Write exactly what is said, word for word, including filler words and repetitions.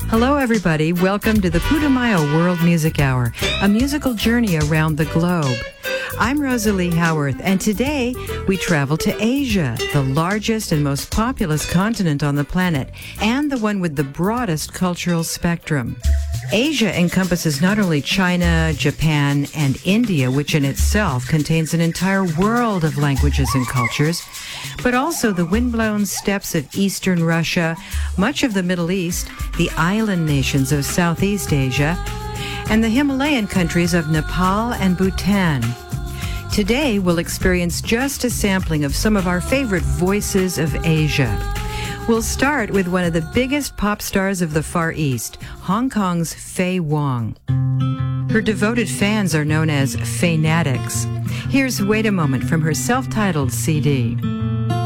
Hello, everybody. Welcome to the Putumayo World Music Hour, a musical journey around the globe. I'm Rosalie Howarth, and today we travel to Asia, the largest and most populous continent on the planet, and the one with the broadest cultural spectrum. Asia encompasses not only China, Japan, and India, which in itself contains an entire world of languages and cultures, but also the windblown steppes of eastern Russia, much of the Middle East, the island nations of Southeast Asia, and the Himalayan countries of Nepal and Bhutan. Today, we'll experience just a sampling of some of our favorite voices of Asia. We'll start with one of the biggest pop stars of the Far East, Hong Kong's Faye Wong. Her devoted fans are known as Faynatics. Here's Wait a Moment from her self-titled C D.